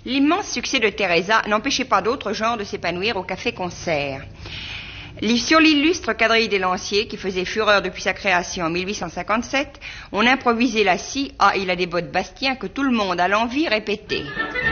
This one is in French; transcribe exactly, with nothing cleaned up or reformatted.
L'immense succès de Teresa n'empêchait pas d'autres genres de s'épanouir au café-concert. Sur l'illustre quadrille des Lanciers, qui faisait fureur depuis sa création en mille huit cent cinquante-sept, on improvisait la scie « Ah, il a des bottes Bastien » que tout le monde a l'envie répéter.